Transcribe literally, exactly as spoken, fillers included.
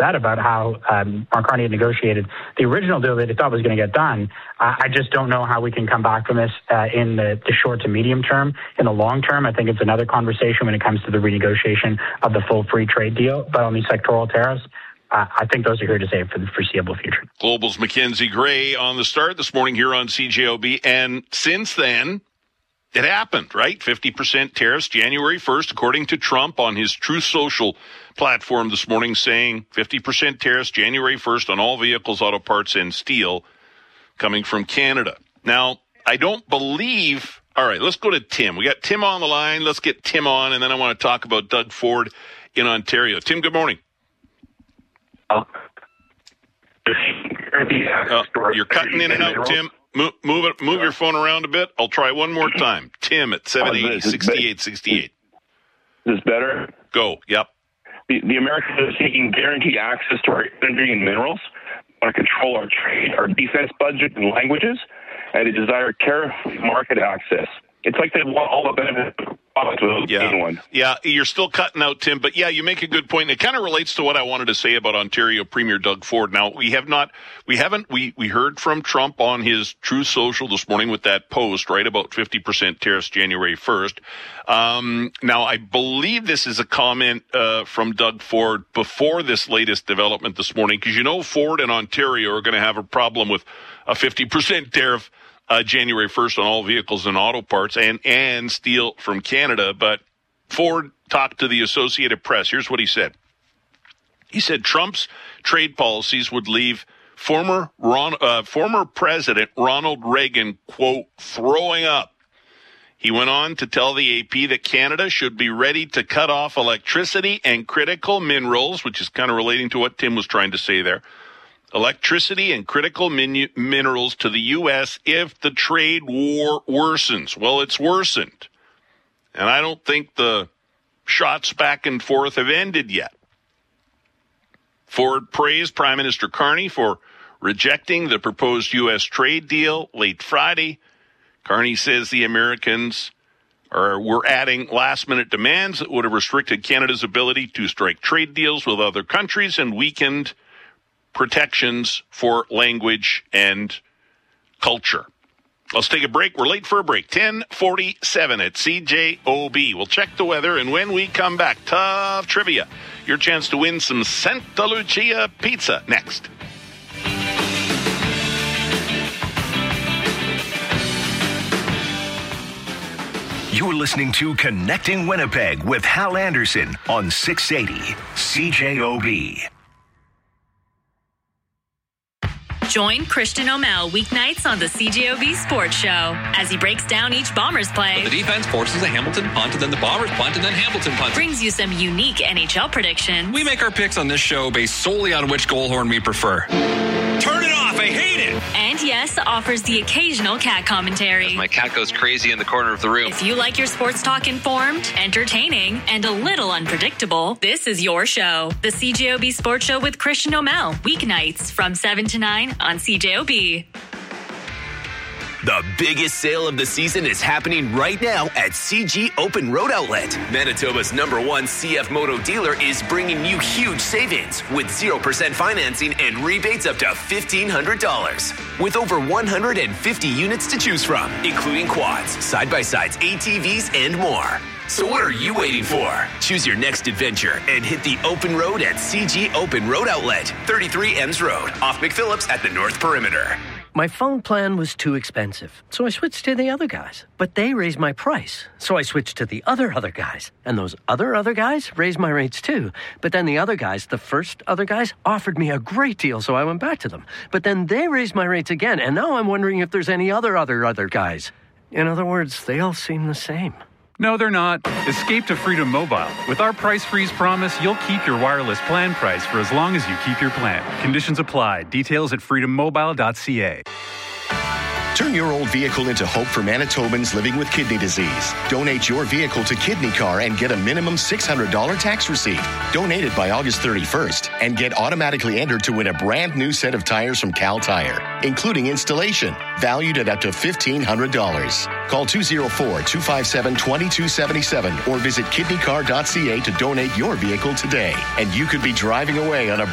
upset about how um, Mark Carney had negotiated the original deal that he thought was going to get done. Uh, I just don't know how we can come back from this uh, in the, the short to medium term. In the long term, I think it's another conversation when it comes to the renegotiation of the full free trade deal. But on these sectoral tariffs, Uh, I think those are here to stay for the foreseeable future. Global's Mackenzie Gray on the start this morning here on C J O B. And since then, it happened, right? fifty percent tariffs January first, according to Trump on his Truth Social platform this morning, saying fifty percent tariffs January first on all vehicles, auto parts, and steel coming from Canada. Now, I don't believe... All right, let's go to Tim. We got Tim on the line. Let's get Tim on, and then I want to talk about Doug Ford in Ontario. Tim, good morning. Uh, you're cutting in and out, Tim. Move, move it. Move your phone around a bit. I'll try one more time. Tim at seven eighty, sixty-eight sixty-eight. Is this better? Go. Yep. The, the Americans are seeking guaranteed access to our energy and minerals, want to control our trade, our defense budget and languages, and they desire tariff-free market access. It's like they want all the benefits of products without yeah. one. Yeah, you're still cutting out, Tim. But, yeah, you make a good point. It kind of relates to what I wanted to say about Ontario Premier Doug Ford. Now, we have not, we haven't, we, we heard from Trump on his Truth Social this morning with that post, right, about fifty percent tariffs January first. Um, now, I believe this is a comment uh, from Doug Ford before this latest development this morning, because you know Ford and Ontario are going to have a problem with a fifty percent tariff Uh, January first on all vehicles and auto parts and, and steel from Canada. But Ford talked to the Associated Press. Here's what he said. He said Trump's trade policies would leave former Ron, uh, former President Ronald Reagan, quote, throwing up. He went on to tell the A P that Canada should be ready to cut off electricity and critical minerals, which is kind of relating to what Tim was trying to say there. Electricity and critical min- minerals to the U S if the trade war worsens. Well, it's worsened. And I don't think the shots back and forth have ended yet. Ford praised Prime Minister Carney for rejecting the proposed U S trade deal late Friday. Carney says the Americans are were adding last-minute demands that would have restricted Canada's ability to strike trade deals with other countries and weakened protections for language and culture. Let's take a break. We're late for a break. ten forty-seven at C J O B. We'll check the weather, and when we come back, tough trivia. Your chance to win some Santa Lucia pizza next. You're listening to Connecting Winnipeg with Hal Anderson on six eighty C J O B. Join Christian O'Mell weeknights on the C J O B Sports Show as he breaks down each Bombers play. The defense forces a Hamilton punt, and then the Bombers punt, and then Hamilton punt. Brings you some unique N H L predictions. We make our picks on this show based solely on which goal horn we prefer. Turn it off! I hate it! And yes, offers the occasional cat commentary. As my cat goes crazy in the corner of the room. If you like your sports talk informed, entertaining, and a little unpredictable, this is your show. The C J O B Sports Show with Christian O'Mell. Weeknights from seven to nine on C J O B. The biggest sale of the season is happening right now at C G Open Road Outlet. Manitoba's number one C F Moto dealer is bringing you huge savings with zero percent financing and rebates up to fifteen hundred dollars. With over one hundred fifty units to choose from, including quads, side-by-sides, A T Vs, and more. So what are you waiting for? Choose your next adventure and hit the open road at C G Open Road Outlet, thirty-three Ems Road, off McPhillips at the North Perimeter. My phone plan was too expensive, so I switched to the other guys. But they raised my price, so I switched to the other other guys. And those other other guys raised my rates too. But then the other guys, the first other guys, offered me a great deal, so I went back to them. But then they raised my rates again, and now I'm wondering if there's any other other other guys. In other words, they all seem the same. No, they're not. Escape to Freedom Mobile. With our price freeze promise, you'll keep your wireless plan price for as long as you keep your plan. Conditions apply. Details at freedom mobile dot c a. Turn your old vehicle into hope for Manitobans living with kidney disease. Donate your vehicle to Kidney Car and get a minimum six hundred dollars tax receipt. Donate it by August thirty-first and get automatically entered to win a brand new set of tires from Cal Tire, including installation, valued at up to fifteen hundred dollars. Call two oh four, two five seven, two two seven seven or visit kidney car dot c a to donate your vehicle today. And you could be driving away on a